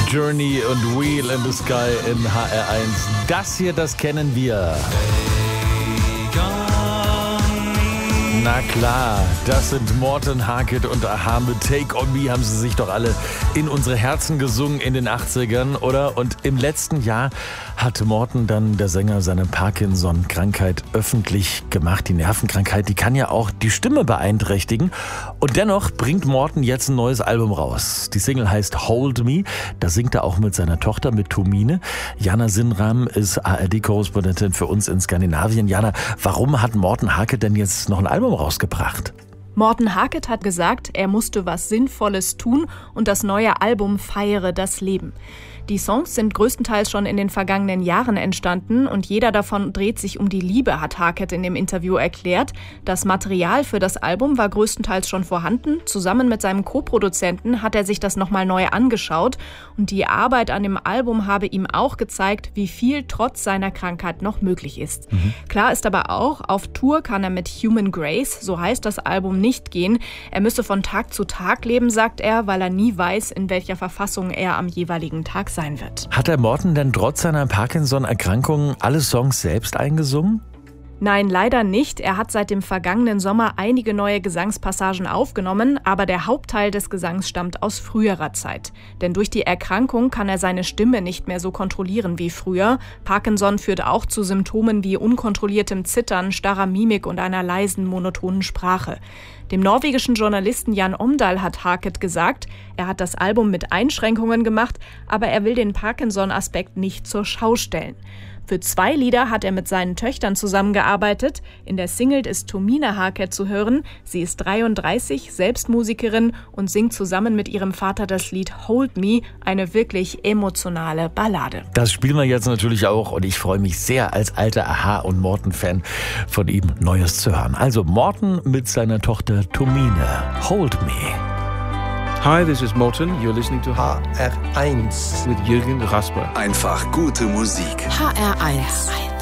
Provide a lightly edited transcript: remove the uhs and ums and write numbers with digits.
Journey und Wheel in the Sky in HR1. Das hier, das kennen wir. Na klar, das sind Morten Harket und a-ha mit Take On Me, haben sie sich doch alle in unsere Herzen gesungen in den 80ern, oder? Und im letzten Jahr hat Morten dann, der Sänger, seine Parkinson-Krankheit öffentlich gemacht. Die Nervenkrankheit, die kann ja auch die Stimme beeinträchtigen. Und dennoch bringt Morten jetzt ein neues Album raus. Die Single heißt Hold Me. Da singt er auch mit seiner Tochter, mit Tomine. Jana Sinram ist ARD-Korrespondentin für uns in Skandinavien. Jana, warum hat Morten Harket denn jetzt noch ein Album rausgebracht? Morten Harket hat gesagt, er musste was Sinnvolles tun und das neue Album feiere das Leben. Die Songs sind größtenteils schon in den vergangenen Jahren entstanden und jeder davon dreht sich um die Liebe, hat Harket in dem Interview erklärt. Das Material für das Album war größtenteils schon vorhanden. Zusammen mit seinem Co-Produzenten hat er sich das nochmal neu angeschaut und die Arbeit an dem Album habe ihm auch gezeigt, wie viel trotz seiner Krankheit noch möglich ist. Klar ist aber auch, auf Tour kann er mit Human Grace, so heißt das Album, nicht gehen. Er müsse von Tag zu Tag leben, sagt er, weil er nie weiß, in welcher Verfassung er am jeweiligen Tag sein wird. Hat der Morten denn trotz seiner Parkinson-Erkrankung alle Songs selbst eingesungen? Nein, leider nicht. Er hat seit dem vergangenen Sommer einige neue Gesangspassagen aufgenommen, aber der Hauptteil des Gesangs stammt aus früherer Zeit. Denn durch die Erkrankung kann er seine Stimme nicht mehr so kontrollieren wie früher. Parkinson führt auch zu Symptomen wie unkontrolliertem Zittern, starrer Mimik und einer leisen, monotonen Sprache. Dem norwegischen Journalisten Jan Omdal hat Harket gesagt, er hat das Album mit Einschränkungen gemacht, aber er will den Parkinson-Aspekt nicht zur Schau stellen. Für 2 Lieder hat er mit seinen Töchtern zusammengearbeitet. In der Single ist Tomine Harket zu hören. Sie ist 33, selbst Musikerin und singt zusammen mit ihrem Vater das Lied Hold Me, eine wirklich emotionale Ballade. Das spielen wir jetzt natürlich auch und ich freue mich sehr als alter a-ha und Morten-Fan von ihm Neues zu hören. Also Morten mit seiner Tochter Tomine, Hold Me. Hi, this is Morten. You're listening to HR1 with Jürgen Rasper. Einfach gute Musik. HR1.